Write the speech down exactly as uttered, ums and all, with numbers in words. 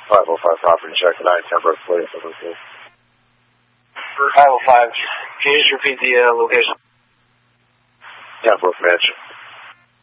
five oh five property check, nine Pembroke Place. five oh five, can you just repeat the uh, location? Pembroke Mansion.